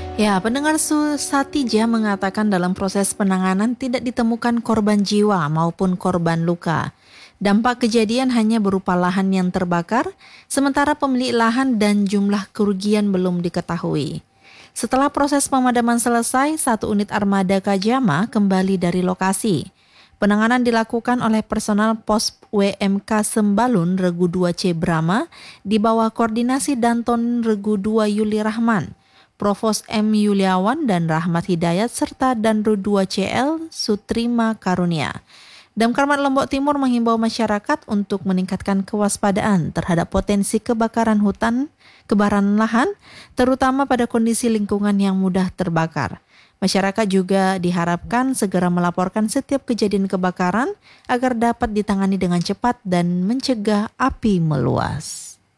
Ya, pendengar Satija mengatakan dalam proses penanganan tidak ditemukan korban jiwa maupun korban luka. Dampak kejadian hanya berupa lahan yang terbakar, sementara pemilik lahan dan jumlah kerugian belum diketahui. Setelah proses pemadaman selesai, satu unit armada Kajama kembali dari lokasi. Penanganan dilakukan oleh personal pos WMK Sembalun Regu 2 C Brama di bawah koordinasi Danton Regu 2 Yuli Rahman, Provos M. Yuliawan dan Rahmat Hidayat serta Danru 2 CL Sutrima Karunia. Damkar Lombok Timur menghimbau masyarakat untuk meningkatkan kewaspadaan terhadap potensi kebakaran hutan, kebakaran lahan, terutama pada kondisi lingkungan yang mudah terbakar. Masyarakat juga diharapkan segera melaporkan setiap kejadian kebakaran agar dapat ditangani dengan cepat dan mencegah api meluas.